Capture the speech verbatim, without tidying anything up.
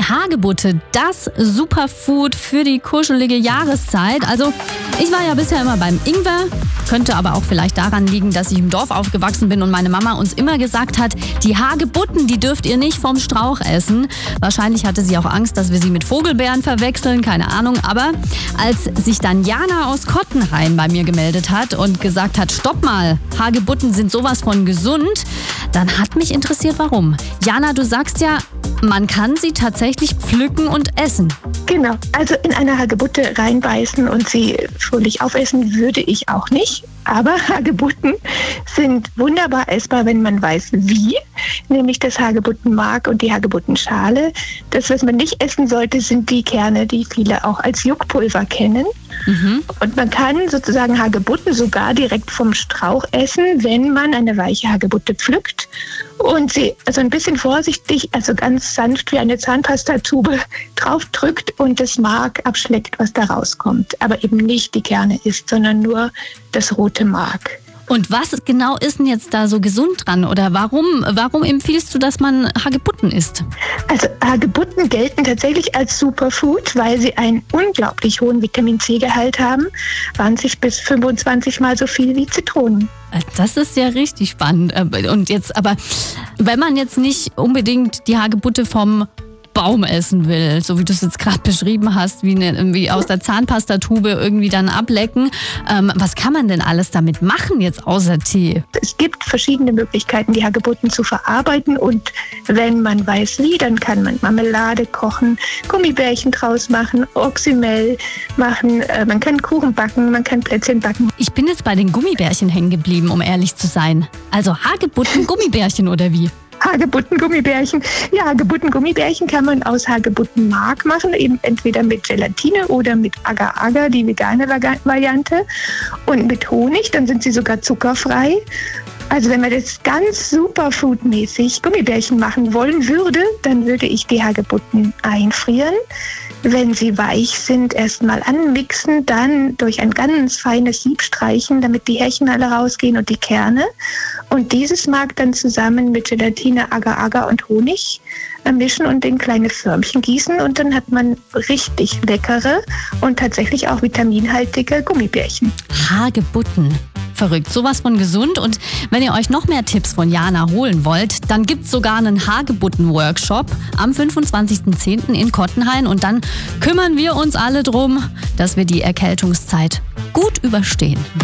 Die Hagebutte, das Superfood für die kuschelige Jahreszeit. Also ich war ja bisher immer beim Ingwer, könnte aber auch vielleicht daran liegen, dass ich im Dorf aufgewachsen bin und meine Mama uns immer gesagt hat, die Hagebutten, die dürft ihr nicht vom Strauch essen. Wahrscheinlich hatte sie auch Angst, dass wir sie mit Vogelbeeren verwechseln, keine Ahnung. Aber als sich dann Jana aus Kottenhain bei mir gemeldet hat und gesagt hat, stopp mal, Hagebutten sind sowas von gesund, dann hat mich interessiert, warum. Jana, du sagst ja, man kann sie tatsächlich pflücken und essen. Genau, also in eine Hagebutte reinbeißen und sie fröhlich aufessen würde ich auch nicht. Aber Hagebutten sind wunderbar essbar, wenn man weiß, wie. Nämlich das Hagebuttenmark und die Hagebuttenschale. Das, was man nicht essen sollte, sind die Kerne, die viele auch als Juckpulver kennen. Mhm. Und man kann sozusagen Hagebutten sogar direkt vom Strauch essen, wenn man eine weiche Hagebutte pflückt und sie also ein bisschen vorsichtig, also ganz sanft wie eine Zahnpastatube draufdrückt und das Mark abschleckt, was da rauskommt. Aber eben nicht die Kerne isst, sondern nur das rote Mark. Und was genau ist denn jetzt da so gesund dran? Oder warum, warum empfiehlst du, dass man Hagebutten isst? Also Hagebutten gelten tatsächlich als Superfood, weil sie einen unglaublich hohen Vitamin-C-Gehalt haben. zwanzig bis fünfundzwanzig Mal so viel wie Zitronen. Das ist ja richtig spannend. Und jetzt, aber wenn man jetzt nicht unbedingt die Hagebutte vom Baum essen will, so wie du es jetzt gerade beschrieben hast, wie, eine, wie aus der Zahnpastatube irgendwie dann ablecken. Ähm, was kann man denn alles damit machen jetzt außer Tee? Es gibt verschiedene Möglichkeiten, die Hagebutten zu verarbeiten und wenn man weiß wie, dann kann man Marmelade kochen, Gummibärchen draus machen, Oxymel machen, äh, man kann Kuchen backen, man kann Plätzchen backen. Ich bin jetzt bei den Gummibärchen hängen geblieben, um ehrlich zu sein. Also Hagebutten, Gummibärchen oder wie? Hagebutten-Gummibärchen. Ja, Hagebutten-Gummibärchen kann man aus Hagebuttenmark machen, eben entweder mit Gelatine oder mit Agar-Agar, die vegane Variante, und mit Honig, dann sind sie sogar zuckerfrei. Also wenn man das ganz superfoodmäßig Gummibärchen machen wollen würde, dann würde ich die Hagebutten einfrieren. Wenn sie weich sind, erstmal anmixen, dann durch ein ganz feines Sieb streichen, damit die Härchen alle rausgehen und die Kerne. Und dieses Mark dann zusammen mit Gelatine, Agar-Agar und Honig mischen und in kleine Förmchen gießen. Und dann hat man richtig leckere und tatsächlich auch vitaminhaltige Gummibärchen. Hagebutten. Verrückt, sowas von gesund. Und wenn ihr euch noch mehr Tipps von Jana holen wollt, dann gibt's sogar einen Hagebutten-Workshop am fünfundzwanzigsten zehnten in Kottenhain. Und dann kümmern wir uns alle drum, dass wir die Erkältungszeit gut überstehen.